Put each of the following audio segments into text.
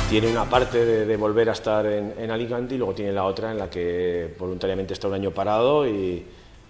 tiene una parte de volver a estar en Alicante y luego tiene la otra en la que voluntariamente está un año parado y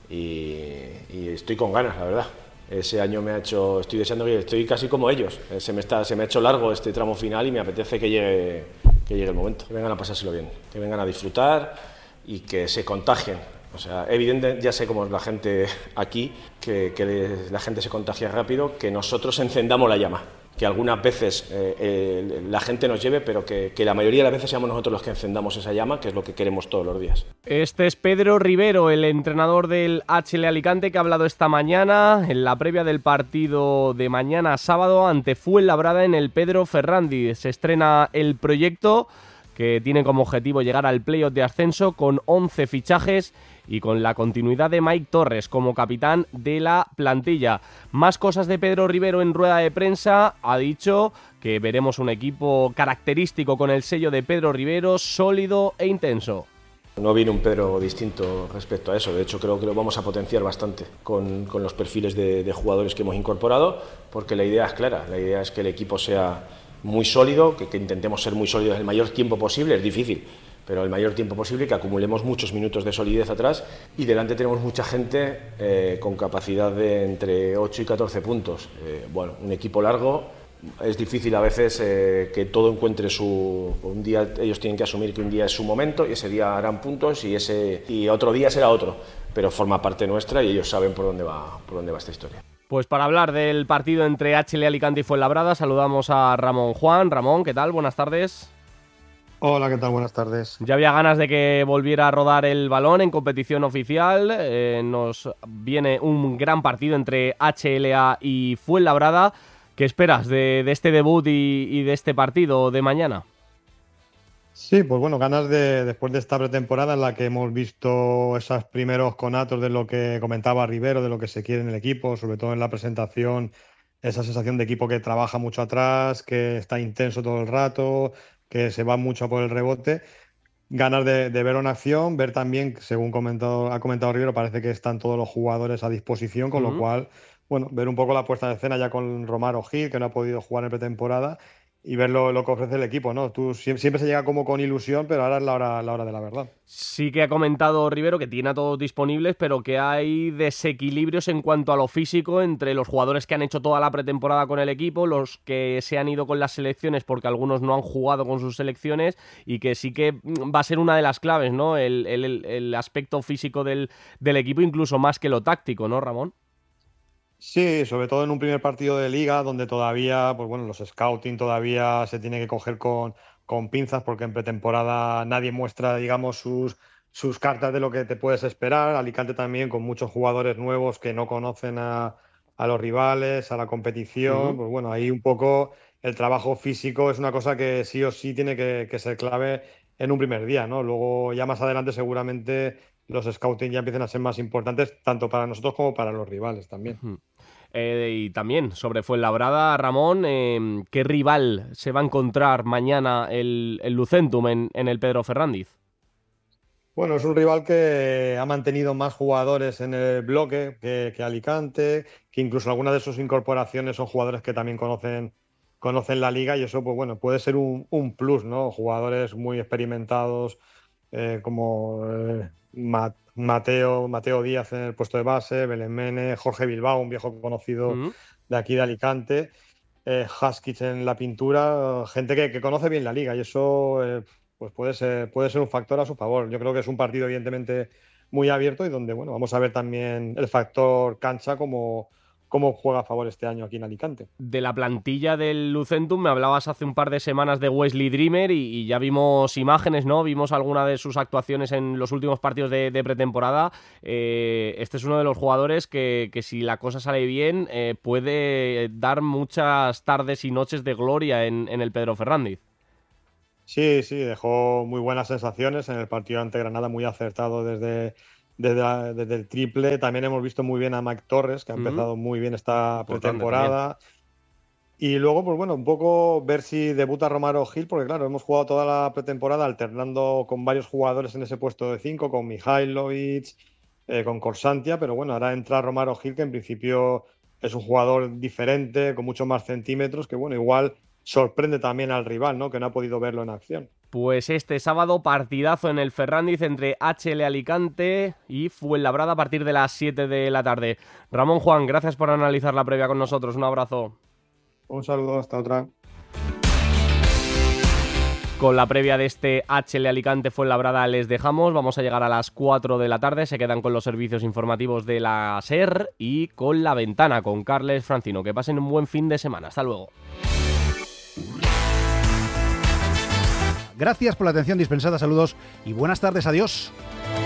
estoy con ganas, la verdad. Ese año estoy deseando estoy casi como ellos. Se me ha hecho largo este tramo final y me apetece que llegue el momento. Que vengan a pasárselo bien, que vengan a disfrutar y que se contagien. O sea, evidente, ya sé cómo es la gente aquí, que la gente se contagia rápido, que nosotros encendamos la llama. Que algunas veces la gente nos lleve, pero que la mayoría de las veces seamos nosotros los que encendamos esa llama, que es lo que queremos todos los días. Este es Pedro Rivero, el entrenador del HL Alicante, que ha hablado esta mañana en la previa del partido de mañana sábado ante Fuenlabrada en el Pedro Ferrándiz. Se estrena el proyecto que tiene como objetivo llegar al playoff de ascenso con 11 fichajes y con la continuidad de Mike Torres como capitán de la plantilla. Más cosas de Pedro Rivero en rueda de prensa. Ha dicho que veremos un equipo característico con el sello de Pedro Rivero, sólido e intenso. No viene un Pedro distinto respecto a eso. De hecho, creo que lo vamos a potenciar bastante con los perfiles de jugadores que hemos incorporado, porque la idea es clara. La idea es que el equipo sea muy sólido, que intentemos ser muy sólidos el mayor tiempo posible. Es difícil, pero el mayor tiempo posible, que acumulemos muchos minutos de solidez atrás, y delante tenemos mucha gente con capacidad de entre 8 y 14 puntos. Bueno, un equipo largo, es difícil a veces que todo encuentre un día ellos tienen que asumir que un día es su momento y ese día harán puntos y otro día será otro, pero forma parte nuestra y ellos saben por dónde va esta historia. Pues para hablar del partido entre HL Alicante y Fuenlabrada saludamos a Ramón Juan. Ramón, ¿qué tal? Buenas tardes. Hola, ¿qué tal? Buenas tardes. Ya había ganas de que volviera a rodar el balón en competición oficial. Nos viene un gran partido entre HLA y Fuenlabrada. ¿Qué esperas de este debut y de este partido de mañana? Sí, pues bueno, ganas después de esta pretemporada en la que hemos visto esos primeros conatos de lo que comentaba Rivero, de lo que se quiere en el equipo, sobre todo en la presentación, esa sensación de equipo que trabaja mucho atrás, que está intenso todo el rato, que se va mucho por el rebote. Ganas de ver una acción, ver también, según ha comentado Rivero, parece que están todos los jugadores a disposición, con lo cual, bueno, ver un poco la puesta de escena ya con Romaro Gil, que no ha podido jugar en pretemporada, y ver lo que ofrece el equipo, ¿no? Siempre se llega como con ilusión, pero ahora es la hora de la verdad. Sí que ha comentado Rivero que tiene a todos disponibles, pero que hay desequilibrios en cuanto a lo físico entre los jugadores que han hecho toda la pretemporada con el equipo, los que se han ido con las selecciones porque algunos no han jugado con sus selecciones, y que sí que va a ser una de las claves, ¿no? El aspecto físico del equipo, incluso más que lo táctico, ¿no, Ramón? Sí, sobre todo en un primer partido de liga donde todavía, pues bueno, los scouting todavía se tiene que coger con pinzas porque en pretemporada nadie muestra, digamos, sus cartas de lo que te puedes esperar. Alicante también con muchos jugadores nuevos que no conocen a los rivales, a la competición. Pues bueno, ahí un poco el trabajo físico es una cosa que sí o sí tiene que ser clave en un primer día, ¿no? Luego ya más adelante seguramente los scouting ya empiezan a ser más importantes tanto para nosotros como para los rivales también. Y también sobre Fuenlabrada, Ramón, ¿qué rival se va a encontrar mañana el Lucentum en el Pedro Ferrándiz? Bueno, es un rival que ha mantenido más jugadores en el bloque que Alicante, que incluso algunas de sus incorporaciones son jugadores que también conocen la liga, y eso, pues bueno, puede ser un plus, ¿no? Jugadores muy experimentados como Mateo Díaz en el puesto de base, Belén Mene, Jorge Bilbao, un viejo conocido de aquí de Alicante, Haskic en la pintura, gente que conoce bien la liga, y eso pues puede ser un factor a su favor. Yo creo que es un partido evidentemente muy abierto y donde bueno, vamos a ver también el factor cancha cómo juega a favor este año aquí en Alicante. De la plantilla del Lucentum me hablabas hace un par de semanas de Wesley Dreamer y ya vimos imágenes, ¿no? Vimos alguna de sus actuaciones en los últimos partidos de pretemporada. Este es uno de los jugadores que si la cosa sale bien puede dar muchas tardes y noches de gloria en el Pedro Ferrándiz. Sí, dejó muy buenas sensaciones en el partido ante Granada, muy acertado desde el triple. También hemos visto muy bien a Mike Torres, que ha empezado muy bien esta pretemporada. Y luego, pues bueno, un poco ver si debuta Romaro Gil, porque claro, hemos jugado toda la pretemporada alternando con varios jugadores en ese puesto de 5, con Mihailovic, con Corsantia, pero bueno, ahora entra Romaro Gil, que en principio es un jugador diferente, con muchos más centímetros, que bueno, igual sorprende también al rival, ¿no? Que no ha podido verlo en acción. Pues este sábado partidazo en el Ferrandiz entre HL Alicante y Fuenlabrada a partir de las 7 de la tarde. Ramón, Juan, gracias por analizar la previa con nosotros. Un abrazo. Un saludo, hasta otra. Con la previa de este HL Alicante Fuenlabrada les dejamos. Vamos a llegar a las 4 de la tarde. Se quedan con los servicios informativos de la SER y con La Ventana, con Carles Francino. Que pasen un buen fin de semana. Hasta luego. Gracias por la atención dispensada, saludos y buenas tardes, adiós.